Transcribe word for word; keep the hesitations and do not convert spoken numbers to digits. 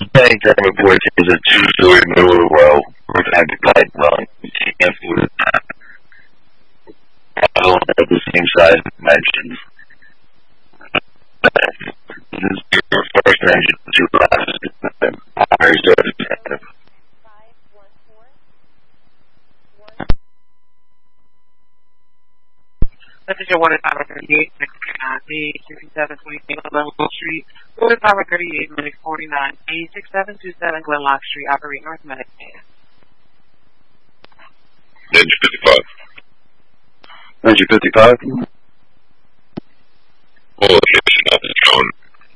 Tank Diamond Boy is a two-story middle of the world. We're going to light run. You can't fool it. I don't have the same size dimensions. This is your first engine two classes. Very good. This is your one five thirty-eight, sixty-seven twenty-eight Glenlock Street. one five thirty-eight, Medic forty-nine, eight six seven two seven Glenlock Street, operate North Medic. Ninja fifty-five. Ninja fifty-five? Well, location of the drone.